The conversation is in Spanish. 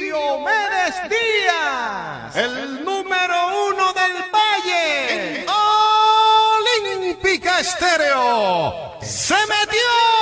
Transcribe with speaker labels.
Speaker 1: Diomedes Díaz, el número 1 del Valle, en Olímpica Estéreo, se metió.